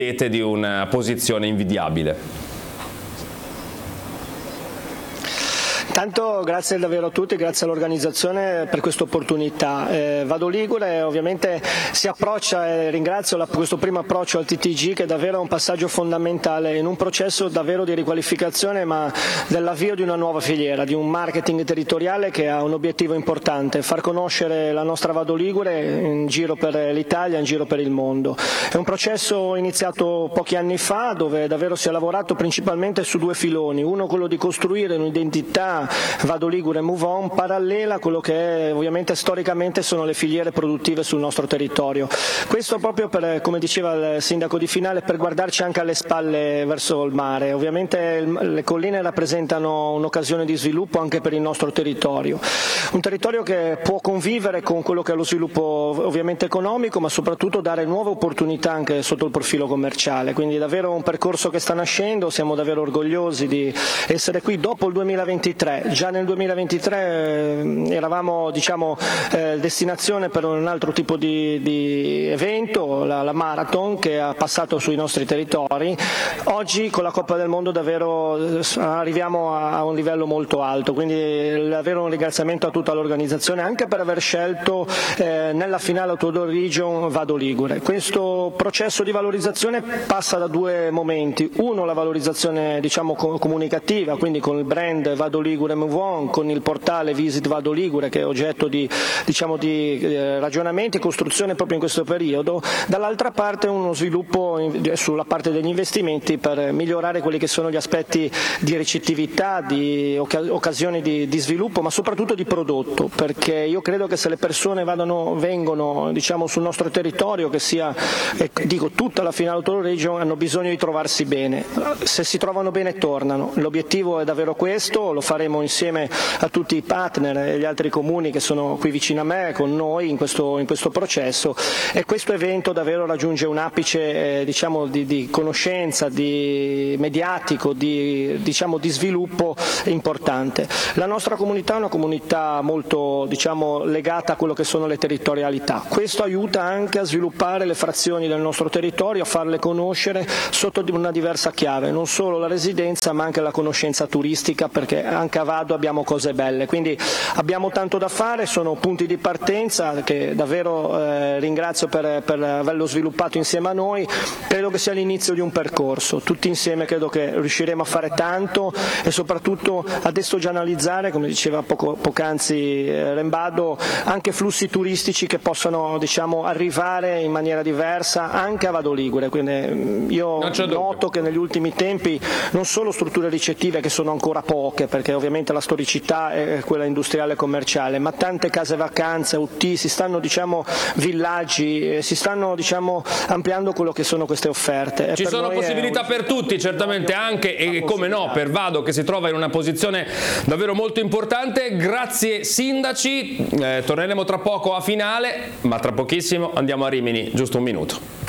di una posizione invidiabile. Intanto grazie davvero a tutti, grazie all'organizzazione per questa opportunità. Vado Ligure ovviamente si approccia, e ringrazio questo primo approccio al TTG, che è davvero un passaggio fondamentale in un processo davvero di riqualificazione, ma dell'avvio di una nuova filiera, di un marketing territoriale che ha un obiettivo importante: far conoscere la nostra Vado Ligure in giro per l'Italia, in giro per il mondo. È un processo iniziato pochi anni fa, dove davvero si è lavorato principalmente su due filoni: uno quello di costruire un'identità Vado Ligure Move On parallela a quello che è, ovviamente storicamente sono le filiere produttive sul nostro territorio. Questo proprio per, come diceva il sindaco di Finale, per guardarci anche alle spalle verso il mare. Ovviamente le colline rappresentano un'occasione di sviluppo anche per il nostro territorio, un territorio che può convivere con quello che è lo sviluppo ovviamente economico, ma soprattutto dare nuove opportunità anche sotto il profilo commerciale. Quindi davvero un percorso che sta nascendo, siamo davvero orgogliosi di essere qui dopo il 2023. Già nel 2023 eravamo destinazione per un altro tipo di evento, la Marathon, che ha passato sui nostri territori. Oggi con la Coppa del Mondo davvero arriviamo a un livello molto alto, quindi davvero un ringraziamento a tutta l'organizzazione anche per aver scelto nella finale Outdoor Region Vado Ligure. Questo processo di valorizzazione passa da due momenti: uno, la valorizzazione comunicativa, quindi con il brand Vado Ligure Move On, con il portale Visit Vado Ligure, che è oggetto di ragionamenti e costruzione proprio in questo periodo. Dall'altra parte uno sviluppo sulla parte degli investimenti per migliorare quelli che sono gli aspetti di ricettività, di occasioni di sviluppo, ma soprattutto di prodotto, perché io credo che se le persone vengono sul nostro territorio, che sia tutta la finale Outdoor Region, hanno bisogno di trovarsi bene. Se si trovano bene tornano. L'obiettivo è davvero questo, lo faremo insieme a tutti i partner e gli altri comuni che sono qui vicino a me, con noi in questo processo, e questo evento davvero raggiunge un apice di conoscenza, di mediatico, di sviluppo importante. La nostra comunità è una comunità molto legata a quello che sono le territorialità. Questo aiuta anche a sviluppare le frazioni del nostro territorio, a farle conoscere sotto una diversa chiave, non solo la residenza ma anche la conoscenza turistica, perché anche a Vado abbiamo cose belle, quindi abbiamo tanto da fare. Sono punti di partenza che davvero ringrazio per averlo sviluppato insieme a noi. Credo che sia l'inizio di un percorso, tutti insieme credo che riusciremo a fare tanto, e soprattutto adesso già analizzare, come diceva poc'anzi Rembado, anche flussi turistici che possano arrivare in maniera diversa anche a Vado Ligure. Quindi io noto che negli ultimi tempi non solo strutture ricettive, che sono ancora poche perché ovviamente la storicità è quella industriale e commerciale, ma tante case vacanze, UT, si stanno villaggi, si stanno ampliando quello che sono queste offerte. Ci sono possibilità per tutti, certamente, anche e come no per Vado, che si trova in una posizione davvero molto importante. Grazie sindaci, torneremo tra poco a Finale, ma tra pochissimo andiamo a Rimini, giusto un minuto.